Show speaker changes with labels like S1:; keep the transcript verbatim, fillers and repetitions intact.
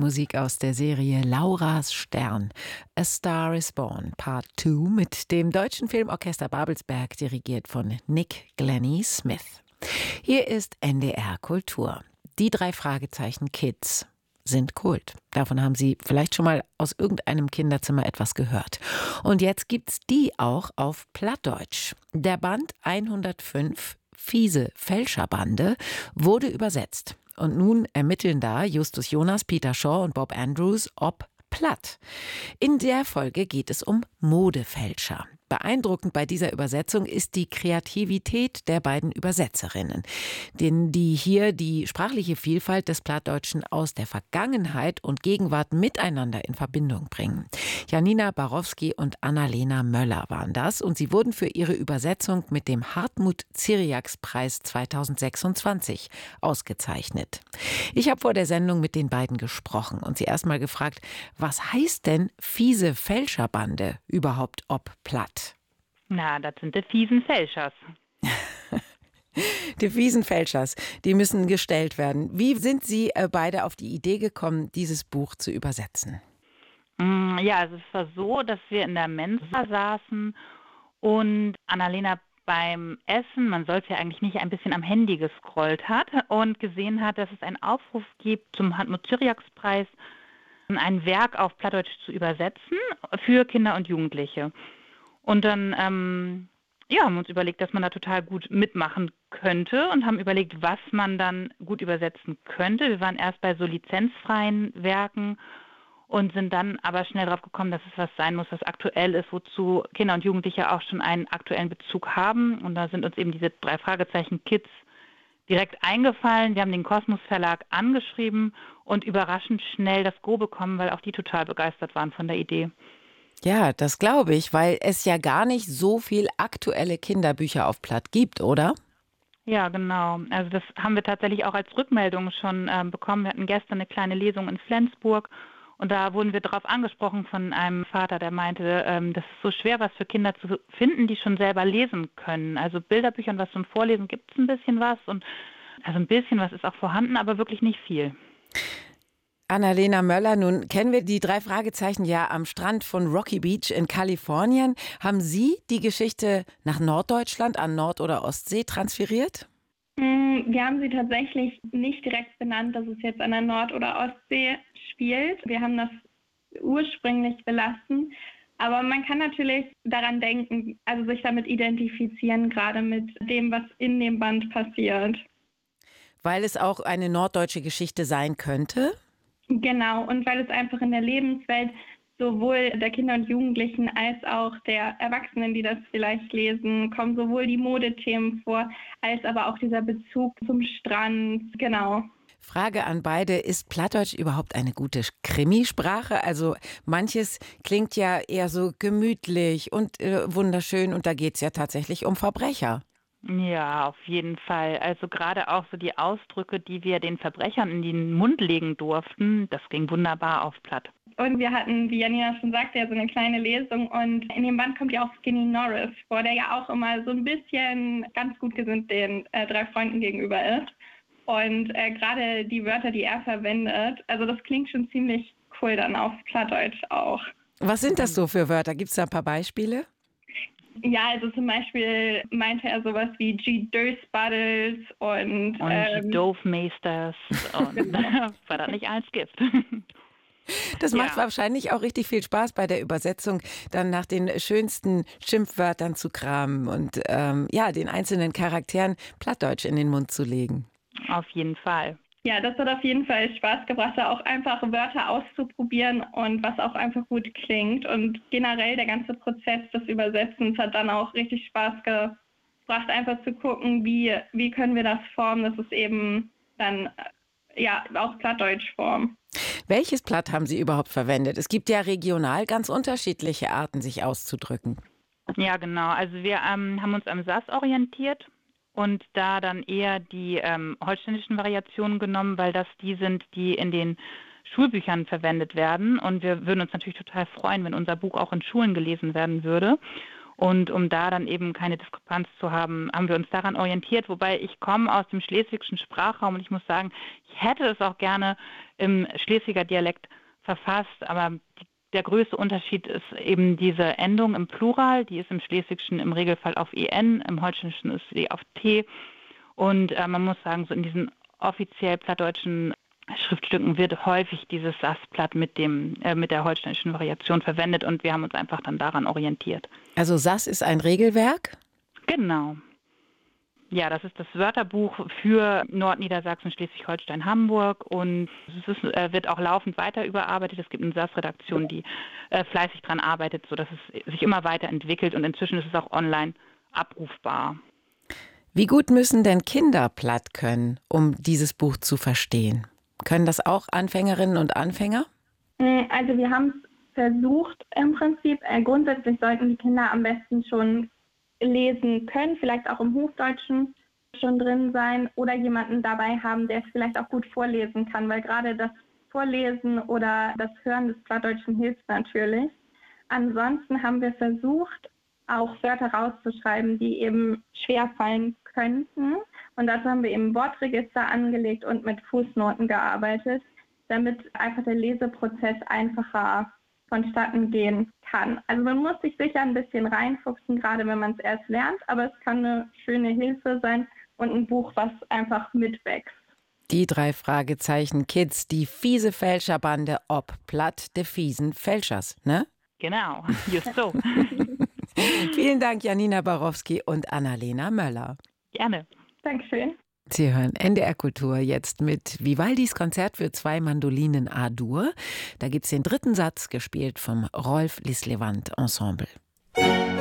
S1: Musik aus der Serie Lauras Stern. A Star is Born, Part zwei mit dem Deutschen Filmorchester Babelsberg, dirigiert von Nick Glennie Smith. Hier ist N D R Kultur. Die drei Fragezeichen Kids sind Kult. Davon haben Sie vielleicht schon mal aus irgendeinem Kinderzimmer etwas gehört. Und jetzt gibt's die auch auf Plattdeutsch. Der Band hundertfünf, Fiese Fälscherbande, wurde übersetzt. Und nun ermitteln da Justus Jonas, Peter Shaw und Bob Andrews ob platt. In der Folge geht es um Modefälscher. Beeindruckend bei dieser Übersetzung ist die Kreativität der beiden Übersetzerinnen, denen die hier die sprachliche Vielfalt des Plattdeutschen aus der Vergangenheit und Gegenwart miteinander in Verbindung bringen. Janina Barowski und Annalena Möller waren das und sie wurden für ihre Übersetzung mit dem Hartmut-Cyriax-Preis zweitausendsechsundzwanzig ausgezeichnet. Ich habe vor der Sendung mit den beiden gesprochen und sie erst mal gefragt, was heißt denn fiese Fälscherbande überhaupt ob platt?
S2: Na, das sind die fiesen Fälschers.
S1: Die fiesen Fälschers, die müssen gestellt werden. Wie sind Sie äh, beide auf die Idee gekommen, dieses Buch zu übersetzen?
S2: Mm, Ja, also es war so, dass wir in der Mensa saßen und Annalena beim Essen, man soll es ja eigentlich nicht, ein bisschen am Handy gescrollt hat und gesehen hat, dass es einen Aufruf gibt zum Hartmut-Cyriax-Preis, ein Werk auf Plattdeutsch zu übersetzen für Kinder und Jugendliche. Und dann ähm, ja, haben wir uns überlegt, dass man da total gut mitmachen könnte und haben überlegt, was man dann gut übersetzen könnte. Wir waren erst bei so lizenzfreien Werken und sind dann aber schnell darauf gekommen, dass es was sein muss, was aktuell ist, wozu Kinder und Jugendliche auch schon einen aktuellen Bezug haben. Und da sind uns eben diese drei Fragezeichen Kids direkt eingefallen. Wir haben den Kosmos Verlag angeschrieben und überraschend schnell das Go bekommen, weil auch die total begeistert waren von der Idee.
S1: Ja, das glaube ich, weil es ja gar nicht so viel aktuelle Kinderbücher auf Platt gibt, oder?
S2: Ja, genau. Also das haben wir tatsächlich auch als Rückmeldung schon ähm, bekommen. Wir hatten gestern eine kleine Lesung in Flensburg und da wurden wir darauf angesprochen von einem Vater, der meinte, ähm, das ist so schwer, was für Kinder zu finden, die schon selber lesen können. Also Bilderbücher und was zum Vorlesen gibt es ein bisschen was und also ein bisschen was ist auch vorhanden, aber wirklich nicht viel.
S1: Annalena Möller, nun kennen wir die drei Fragezeichen ja am Strand von Rocky Beach in Kalifornien. Haben Sie die Geschichte nach Norddeutschland an Nord- oder Ostsee transferiert?
S3: Mm, Wir haben sie tatsächlich nicht direkt benannt, dass es jetzt an der Nord- oder Ostsee spielt. Wir haben das ursprünglich belassen. Aber man kann natürlich daran denken, also sich damit identifizieren, gerade mit dem, was in dem Band passiert.
S1: Weil es auch eine norddeutsche Geschichte sein könnte?
S3: Genau, und weil es einfach in der Lebenswelt sowohl der Kinder und Jugendlichen als auch der Erwachsenen, die das vielleicht lesen, kommen sowohl die Modethemen vor, als aber auch dieser Bezug zum Strand, genau.
S1: Frage an beide, ist Plattdeutsch überhaupt eine gute Krimisprache? Also manches klingt ja eher so gemütlich und äh, wunderschön und da geht es ja tatsächlich um Verbrecher.
S2: Ja, auf jeden Fall. Also gerade auch so die Ausdrücke, die wir den Verbrechern in den Mund legen durften, das ging wunderbar auf Platt.
S3: Und wir hatten, wie Janina schon sagte, ja so eine kleine Lesung und in dem Band kommt ja auch Skinny Norris vor, der ja auch immer so ein bisschen ganz gut gesinnt den äh, drei Freunden gegenüber ist. Und äh, gerade die Wörter, die er verwendet, also das klingt schon ziemlich cool dann auf Plattdeutsch auch.
S1: Was sind das so für Wörter? Gibt es da ein paar Beispiele?
S3: Ja, also zum Beispiel meinte er sowas wie G. Dösbuddles und...
S2: Und
S3: ähm,
S2: Doofmeesters und war das nicht eins Gift.
S1: Das
S2: Ja.
S1: macht wahrscheinlich auch richtig viel Spaß bei der Übersetzung, dann nach den schönsten Schimpfwörtern zu kramen und ähm, ja, den einzelnen Charakteren Plattdeutsch in den Mund zu legen.
S2: Auf jeden Fall.
S3: Ja, das hat auf jeden Fall Spaß gebracht, da auch einfach Wörter auszuprobieren und was auch einfach gut klingt. Und generell der ganze Prozess des Übersetzens hat dann auch richtig Spaß gebracht, einfach zu gucken, wie, wie können wir das formen, dass es eben dann ja auch Plattdeutsch formt.
S1: Welches Platt haben Sie überhaupt verwendet? Es gibt ja regional ganz unterschiedliche Arten, sich auszudrücken.
S2: Ja, genau. Also wir ähm, haben uns am S A S orientiert und da dann eher die ähm, holsteinischen Variationen genommen, weil das die sind, die in den Schulbüchern verwendet werden. Und wir würden uns natürlich total freuen, wenn unser Buch auch in Schulen gelesen werden würde. Und um da dann eben keine Diskrepanz zu haben, haben wir uns daran orientiert. Wobei ich komme aus dem schleswigschen Sprachraum und ich muss sagen, ich hätte es auch gerne im Schleswiger Dialekt verfasst, aber die, der größte Unterschied ist eben diese Endung im Plural. Die ist im Schleswigschen im Regelfall auf en, im Holsteinischen ist sie auf t. Und äh, man muss sagen, so in diesen offiziell plattdeutschen Schriftstücken wird häufig dieses Sassblatt mit dem äh, mit der holsteinischen Variation verwendet und wir haben uns einfach dann daran orientiert.
S1: Also Sass ist ein Regelwerk?
S2: Genau. Ja, das ist das Wörterbuch für Nordniedersachsen, Schleswig-Holstein, Hamburg und es ist, äh, wird auch laufend weiter überarbeitet. Es gibt eine Sass-Redaktion, die äh, fleißig daran arbeitet, sodass es sich immer weiterentwickelt und inzwischen ist es auch online abrufbar.
S1: Wie gut müssen denn Kinder platt können, um dieses Buch zu verstehen? Können das auch Anfängerinnen und Anfänger?
S3: Also wir haben es versucht im Prinzip. Äh, grundsätzlich sollten die Kinder am besten schon lesen können, vielleicht auch im Hochdeutschen schon drin sein oder jemanden dabei haben, der es vielleicht auch gut vorlesen kann, weil gerade das Vorlesen oder das Hören des Plattdeutschen hilft natürlich. Ansonsten haben wir versucht, auch Wörter rauszuschreiben, die eben schwerfallen könnten. Und dazu haben wir eben Wortregister angelegt und mit Fußnoten gearbeitet, damit einfach der Leseprozess einfacher vonstatten gehen kann. Also man muss sich sicher ein bisschen reinfuchsen, gerade wenn man es erst lernt, aber es kann eine schöne Hilfe sein und ein Buch, was einfach mitwächst.
S1: Die drei Fragezeichen Kids, die fiese Fälscherbande ob Platt der fiesen Fälschers, ne?
S2: Genau, just so.
S1: Vielen Dank, Janina Borowski und Annalena Möller.
S2: Gerne.
S3: Dankeschön.
S1: Sie hören N D R Kultur jetzt mit Vivaldis Konzert für zwei Mandolinen A-Dur. Da gibt es den dritten Satz, gespielt vom Rolf Lislevant Ensemble.